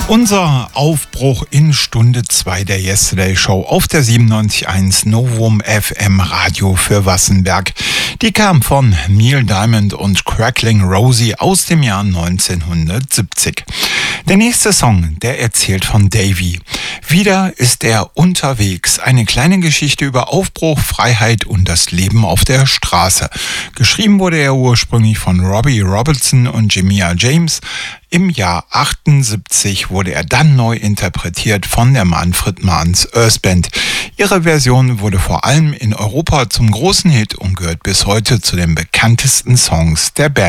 Unser Aufbruch in Stunde 2 der Yesterday Show auf der 97.1 Novum FM Radio für Wassenberg. Die kam von Neil Diamond und Crackling Rosie aus dem Jahr 1970. Der nächste Song, der erzählt von Davy. Wieder ist er unterwegs. Eine kleine Geschichte über Aufbruch, Freiheit und das Leben auf der Straße. Geschrieben wurde er ursprünglich von Robbie Robertson und Jamia James. Im Jahr 78 wurde er dann neu interpretiert von der Manfred Manns Earth Band. Ihre Version wurde vor allem in Europa zum großen Hit und gehört bis heute zu den bekanntesten Songs der Band.